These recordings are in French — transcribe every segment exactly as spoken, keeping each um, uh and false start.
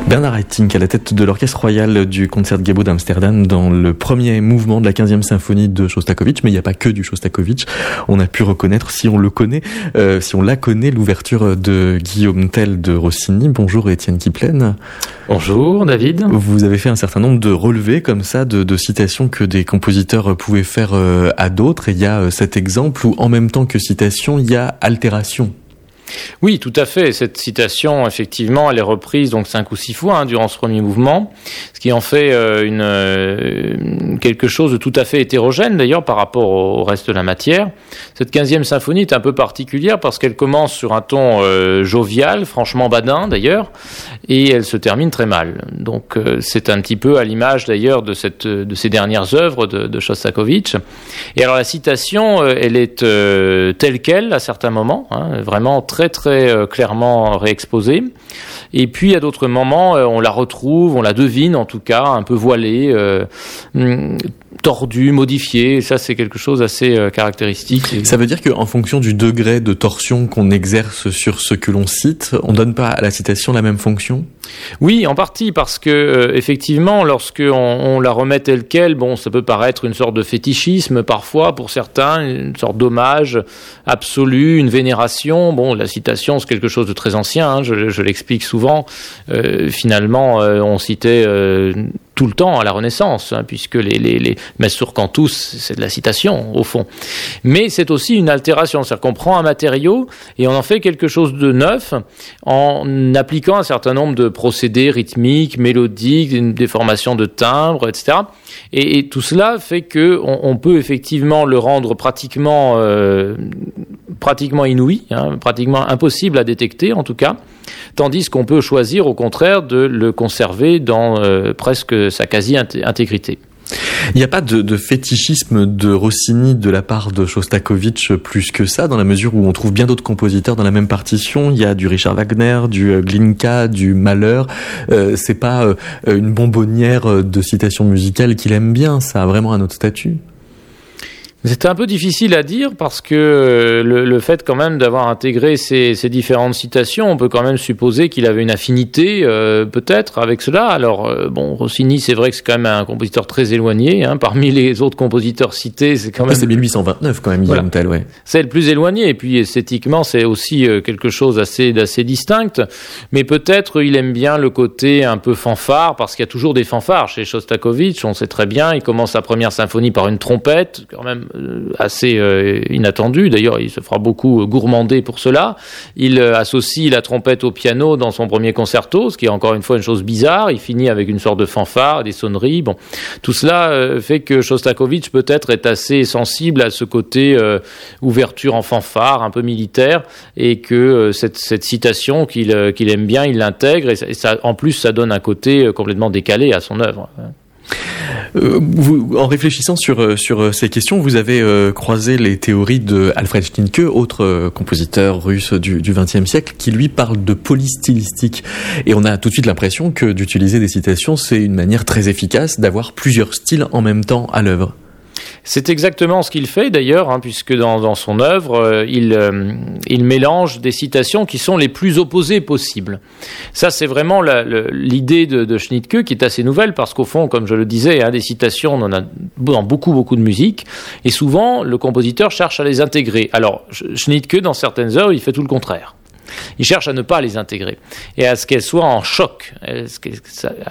Bernard Haitink, à la tête de l'Orchestre Royal du Concertgebouw d'Amsterdam, dans le premier mouvement de la quinzième symphonie de Shostakovich, mais il n'y a pas que du Shostakovich. On a pu reconnaître, si on le connaît, euh, si on la connaît, l'ouverture de Guillaume Tell de Rossini. Bonjour Étienne Kiplen. Bonjour David. Vous avez fait un certain nombre de relevés comme ça, de, de citations que des compositeurs pouvaient faire euh, à d'autres. Et il y a euh, cet exemple où, en même temps que citation, il y a altération. Oui, tout à fait. Cette citation, effectivement, elle est reprise donc cinq ou six fois hein, durant ce premier mouvement, ce qui en fait euh, une, euh, quelque chose de tout à fait hétérogène d'ailleurs par rapport au, au reste de la matière. Cette quinzième symphonie est un peu particulière parce qu'elle commence sur un ton euh, jovial, franchement badin d'ailleurs, et elle se termine très mal. Donc euh, c'est un petit peu à l'image d'ailleurs de, cette, de ces dernières œuvres de, de Shostakovich. Et alors la citation, euh, elle est euh, telle qu'elle à certains moments, hein, vraiment très très très euh, clairement réexposée. Et puis à d'autres moments, euh, on la retrouve, on la devine en tout cas, un peu voilée, euh, hum, tordue, modifiée. Ça, c'est quelque chose d'assez euh, caractéristique. Ça veut dire qu'en fonction du degré de torsion qu'on exerce sur ce que l'on cite, on donne pas à la citation la même fonction ? Oui, en partie, parce que euh, effectivement, lorsque on, on la remet telle quelle, bon, ça peut paraître une sorte de fétichisme parfois pour certains, une sorte d'hommage absolu, une vénération. Bon, la citation, c'est quelque chose de très ancien. Hein, je, je l'explique souvent. Euh, finalement, euh, on citait euh, tout le temps à la Renaissance, hein, puisque les, les, les messes sur cantus, c'est de la citation, au fond. Mais c'est aussi une altération, c'est-à-dire qu'on prend un matériau et on en fait quelque chose de neuf en appliquant un certain nombre de procédés rythmiques, mélodiques, une déformation de timbre, et cetera. Et, et tout cela fait qu'on on peut effectivement le rendre pratiquement, euh, pratiquement inouï, hein, pratiquement impossible à détecter en tout cas, tandis qu'on peut choisir au contraire de le conserver dans euh, presque sa quasi-intégrité. Il n'y a pas de, de fétichisme de Rossini de la part de Shostakovich plus que ça, dans la mesure où on trouve bien d'autres compositeurs dans la même partition. Il y a du Richard Wagner, du Glinka, du Mahler. Euh, c'est pas euh, une bonbonnière de citations musicales qu'il aime bien, ça a vraiment un autre statut. C'était un peu difficile à dire parce que le, le fait quand même d'avoir intégré ces, ces différentes citations, on peut quand même supposer qu'il avait une affinité euh, peut-être avec cela. Alors euh, bon, Rossini, c'est vrai que c'est quand même un compositeur très éloigné. Hein, parmi les autres compositeurs cités, c'est quand même... C'est mille huit cent vingt-neuf quand même, Guillaume voilà. Tell, ouais. C'est le plus éloigné et puis esthétiquement, c'est aussi euh, quelque chose d'assez, d'assez distinct. Mais peut-être il aime bien le côté un peu fanfare parce qu'il y a toujours des fanfares chez Shostakovich. On sait très bien, il commence sa première symphonie par une trompette, quand même assez euh, inattendu. D'ailleurs, il se fera beaucoup gourmander pour cela. Il euh, associe la trompette au piano dans son premier concerto, ce qui est encore une fois une chose bizarre. Il finit avec une sorte de fanfare, des sonneries. Bon, tout cela euh, fait que Shostakovich peut-être est assez sensible à ce côté euh, ouverture en fanfare, un peu militaire, et que euh, cette, cette citation qu'il, euh, qu'il aime bien, il l'intègre. Et, ça, et ça, en plus, ça donne un côté euh, complètement décalé à son œuvre. Euh, vous, en réfléchissant sur sur ces questions, vous avez euh, croisé les théories de Alfred Schnittke, autre euh, compositeur russe du du vingtième siècle, qui lui parle de polystylistique. Et on a tout de suite l'impression que d'utiliser des citations, c'est une manière très efficace d'avoir plusieurs styles en même temps à l'œuvre. C'est exactement ce qu'il fait d'ailleurs, hein, puisque dans, dans son œuvre, euh, il, euh, il mélange des citations qui sont les plus opposées possibles. Ça, c'est vraiment la, le, l'idée de, de Schnittke qui est assez nouvelle, parce qu'au fond, comme je le disais, hein, des citations, on en a dans beaucoup, beaucoup de musique, et souvent, le compositeur cherche à les intégrer. Alors, Schnittke, dans certaines œuvres, il fait tout le contraire. Il cherche à ne pas les intégrer et à ce qu'elles soient en choc, à ce qu'elles,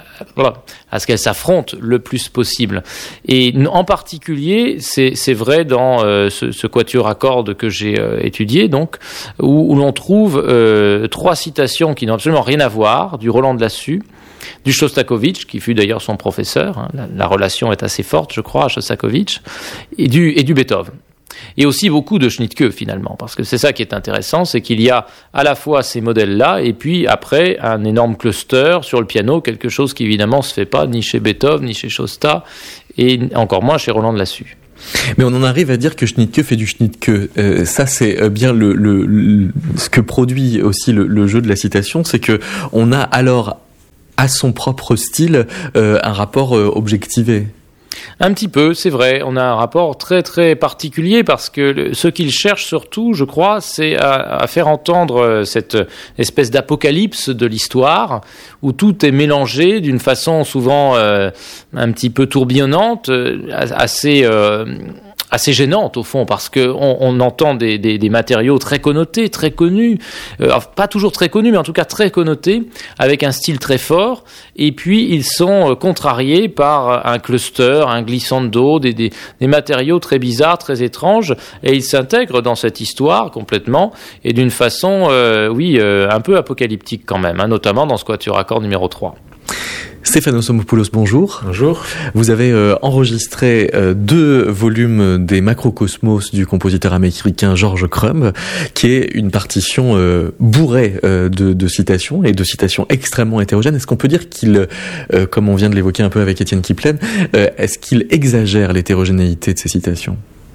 à ce qu'elles s'affrontent le plus possible. Et en particulier, c'est, c'est vrai dans euh, ce, ce quatuor à cordes que j'ai euh, étudié, donc, où, où l'on trouve euh, trois citations qui n'ont absolument rien à voir, du Roland de Lassus, du Shostakovich, qui fut d'ailleurs son professeur, hein, la, la relation est assez forte, je crois, à Shostakovich, et du, et du Beethoven. Et aussi beaucoup de Schnittke finalement, parce que c'est ça qui est intéressant, c'est qu'il y a à la fois ces modèles-là, et puis après un énorme cluster sur le piano, quelque chose qui évidemment se fait pas ni chez Beethoven, ni chez Shosta, et encore moins chez Roland de Lassus. Mais on en arrive à dire que Schnittke fait du Schnittke. Euh, ça, c'est bien le, le, le ce que produit aussi le, le jeu de la citation, c'est que on a alors à son propre style euh, un rapport euh, objectivé. Un petit peu, c'est vrai. On a un rapport très très particulier parce que le, ce qu'il cherche surtout, je crois, c'est à, à faire entendre cette espèce d'apocalypse de l'histoire où tout est mélangé d'une façon souvent euh, un petit peu tourbillonnante, assez... Euh, assez gênante au fond, parce que on, on entend des, des, des matériaux très connotés, très connus, euh, pas toujours très connus, mais en tout cas très connotés, avec un style très fort, et puis ils sont contrariés par un cluster, un glissando, des, des, des matériaux très bizarres, très étranges, et ils s'intègrent dans cette histoire complètement, et d'une façon, euh, oui, euh, un peu apocalyptique quand même, hein, notamment dans ce quatuor à cordes numéro trois. Stéphanos Somopoulos, bonjour. Bonjour. Vous avez euh, enregistré euh, deux volumes des Macrocosmos du compositeur américain George Crumb, qui est une partition euh, bourrée euh, de, de citations et de citations extrêmement hétérogènes. Est-ce qu'on peut dire qu'il, euh, comme on vient de l'évoquer un peu avec Étienne Kiplen, euh, est-ce qu'il exagère l'hétérogénéité de ces citations ?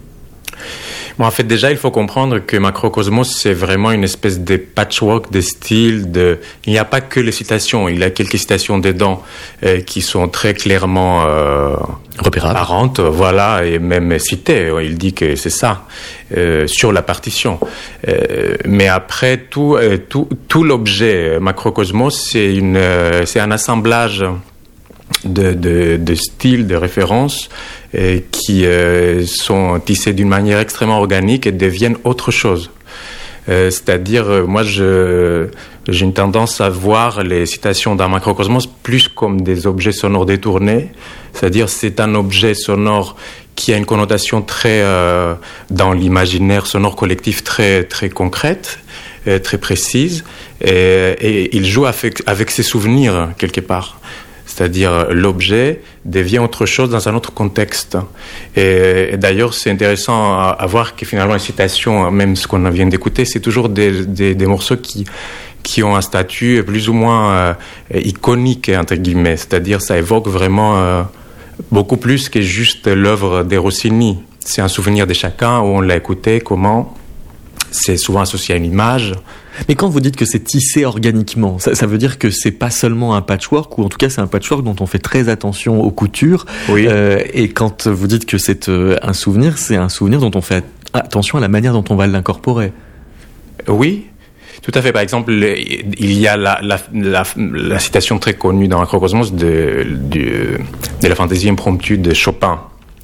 Bon, en fait, déjà, il faut comprendre que Macrocosmos, c'est vraiment une espèce de patchwork de styles. De... Il n'y a pas que les citations. Il y a quelques citations dedans euh, qui sont très clairement euh, repérables, apparentes, voilà, et même citées. Il dit que c'est ça euh, sur la partition. Euh, mais après, tout, euh, tout, tout l'objet Macrocosmos, c'est une, euh, c'est un assemblage de, de, de styles, de références euh, qui euh, sont tissés d'une manière extrêmement organique et deviennent autre chose. Euh, c'est-à-dire, euh, moi, je, j'ai une tendance à voir les citations d'un macrocosmos plus comme des objets sonores détournés. C'est-à-dire, c'est un objet sonore qui a une connotation très, euh, dans l'imaginaire sonore collectif, très, très concrète, euh, très précise, et, et il joue avec, avec ses souvenirs, quelque part. C'est-à-dire l'objet devient autre chose dans un autre contexte. Et, et d'ailleurs, c'est intéressant à, à voir que finalement, les citations, même ce qu'on vient d'écouter, c'est toujours des, des, des morceaux qui, qui ont un statut plus ou moins euh, iconique, entre guillemets. C'est-à-dire, ça évoque vraiment euh, beaucoup plus que juste l'œuvre de Rossini. C'est un souvenir de chacun, où on l'a écouté, comment. C'est souvent associé à une image. Mais quand vous dites que c'est tissé organiquement, ça, ça veut dire que c'est pas seulement un patchwork, ou en tout cas c'est un patchwork dont on fait très attention aux coutures. Oui. Euh, et quand vous dites que c'est euh, un souvenir, c'est un souvenir dont on fait attention à la manière dont on va l'incorporer. Oui, tout à fait. Par exemple, il y a la, la, la, la citation très connue dans Macrocosmos de, de, de la fantaisie impromptue de Chopin.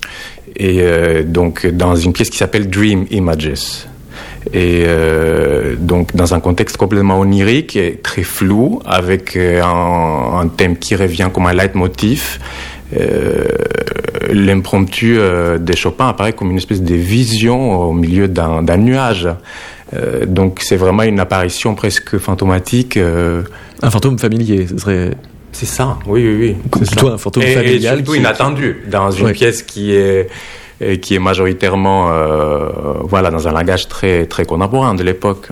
Et euh, donc dans une pièce qui s'appelle Dream Images. Et euh, donc dans un contexte complètement onirique et très flou, avec euh, un, un thème qui revient comme un leitmotiv, euh, l'impromptu euh, de Chopin apparaît comme une espèce de vision au milieu d'un, d'un nuage. Euh, donc c'est vraiment une apparition presque fantomatique. Euh... Un fantôme familier, ce serait... C'est ça, oui, oui, oui. C'est plutôt ça. Un fantôme et, familial. Et surtout qui... inattendu, dans une ouais. pièce qui est... Et qui est majoritairement, euh, voilà, dans un langage très très contemporain de l'époque.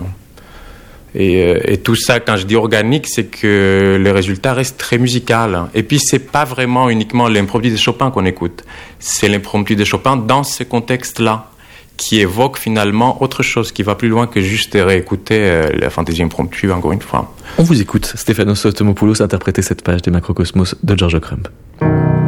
Et, et tout ça, quand je dis organique, c'est que le résultat reste très musical. Et puis, c'est pas vraiment uniquement l'impromptu de Chopin qu'on écoute. C'est l'impromptu de Chopin dans ce contexte-là, qui évoque finalement autre chose, qui va plus loin que juste réécouter euh, la fantaisie impromptue, encore une fois. On vous écoute, Stéphanos Somopoulos, interpréter cette page des Macrocosmos de George Crumb.